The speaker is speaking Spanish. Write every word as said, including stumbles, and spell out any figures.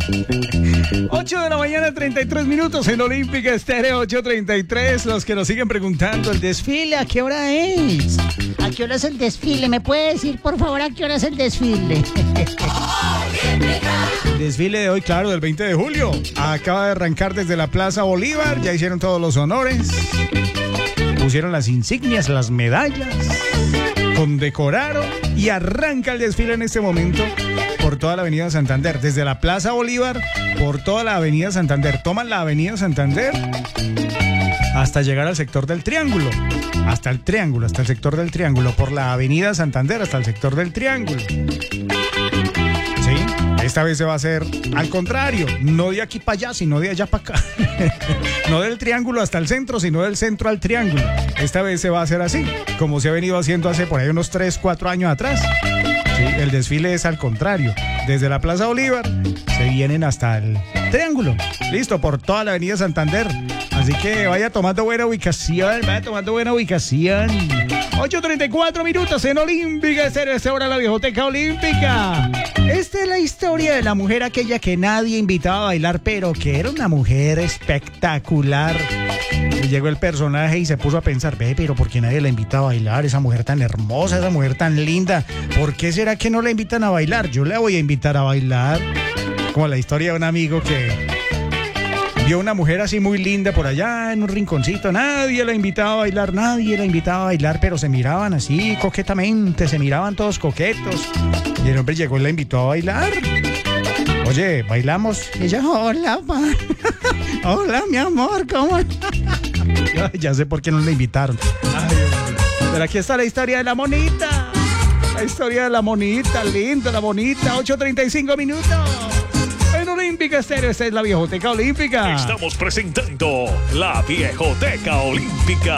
ocho de la mañana, treinta y tres minutos en Olímpica Estéreo, ocho treinta y tres. Los que nos siguen preguntando, ¿el desfile a qué hora es? ¿A qué hora es el desfile? ¿Me puede decir, por favor, a qué hora es el desfile? El desfile de hoy, claro, del veinte de julio. Acaba de arrancar desde la Plaza Bolívar. Ya hicieron todos los honores. Pusieron las insignias, las medallas. Condecoraron y arranca el desfile en este momento por toda la Avenida Santander. Desde la Plaza Bolívar, por toda la Avenida Santander. Toman la Avenida Santander hasta llegar al sector del Triángulo. Hasta el Triángulo, hasta el sector del Triángulo. Por la Avenida Santander hasta el sector del Triángulo. Sí, esta vez se va a hacer al contrario. No de aquí para allá, sino de allá para acá. No del Triángulo hasta el centro, sino del centro al Triángulo. Esta vez se va a hacer así, como se ha venido haciendo hace por ahí unos tres, cuatro años atrás. Sí, el desfile es al contrario. Desde la Plaza Bolívar se vienen hasta el Triángulo. Listo, por toda la Avenida Santander. Así que vaya tomando buena ubicación, vaya tomando buena ubicación. ocho treinta y cuatro minutos en Olímpica Estéreo. Esta hora la Viejoteca Olímpica. Esta es la historia de la mujer aquella que nadie invitaba a bailar, pero que era una mujer espectacular. Y llegó el personaje y se puso a pensar, ve, pero ¿por qué nadie la invita a bailar? Esa mujer tan hermosa, esa mujer tan linda. ¿Por qué será que no la invitan a bailar? Yo la voy a invitar a bailar. Como la historia de un amigo que vio una mujer así muy linda por allá en un rinconcito. Nadie la invitaba a bailar, nadie la invitaba a bailar, pero se miraban así coquetamente, se miraban todos coquetos. Y el hombre llegó y la invitó a bailar. Oye, ¿bailamos? Y ella, hola, pa. Hola, mi amor, ¿cómo? Ya sé por qué no la invitaron. Ay, pero aquí está la historia de la monita. La historia de la monita, linda, la bonita. ocho treinta y cinco minutos. En Olímpica Estéreo, esta es la Viejoteca Olímpica. Estamos presentando la Viejoteca Olímpica.